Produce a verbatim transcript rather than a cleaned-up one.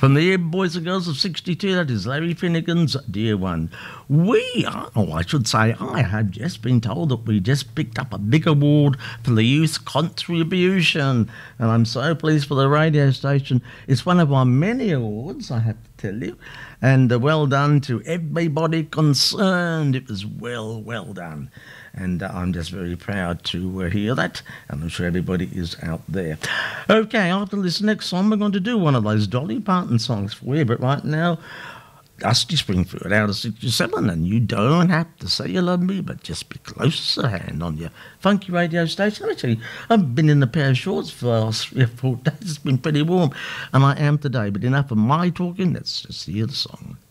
From the boys and girls of sixty-two, that is Larry Finnegan's Dear One. We, oh, I should say, I have just been told that we just picked up a big award for the youth contribution. And I'm so pleased for the radio station. It's one of our many awards, I have to tell you. And uh, well done to everybody concerned. It was well, well done. And uh, I'm just very proud to uh, hear that, and I'm sure everybody is out there. Okay, after this next song, we're going to do one of those Dolly Parton songs for you, but right now, Dusty Springfield out of sixty-seven, and you don't have to say you love me, but just be close to hand on your funky radio station. Actually, I've been in a pair of shorts for the last three or four days. It's been pretty warm, and I am today, but enough of my talking. Let's just hear the song.